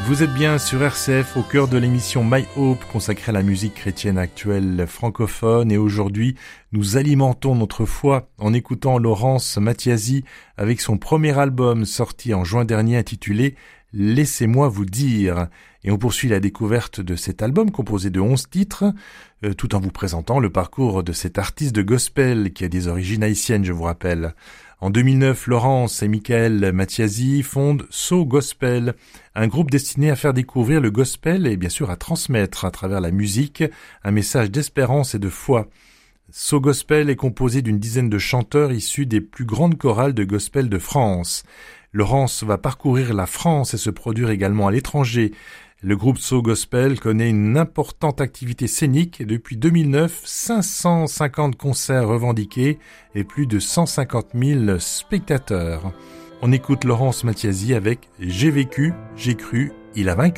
Vous êtes bien sur RCF au cœur de l'émission My Hope consacrée à la musique chrétienne actuelle francophone et aujourd'hui nous alimentons notre foi en écoutant Laurence Mathiasi avec son premier album sorti en juin dernier intitulé Laissez-moi vous dire et on poursuit la découverte de cet album composé de 11 titres tout en vous présentant le parcours de cet artiste de gospel qui a des origines haïtiennes je vous rappelle. En 2009, Laurence et Michael Mathiasi fondent So Gospel, un groupe destiné à faire découvrir le gospel et bien sûr à transmettre à travers la musique un message d'espérance et de foi. So Gospel est composé d'une dizaine de chanteurs issus des plus grandes chorales de gospel de France. Laurence va parcourir la France et se produire également à l'étranger. Le groupe So Gospel connaît une importante activité scénique et depuis 2009, 550 concerts revendiqués et plus de 150 000 spectateurs. On écoute Laurence Mathiasi avec « J'ai vécu, j'ai cru, il a vaincu ».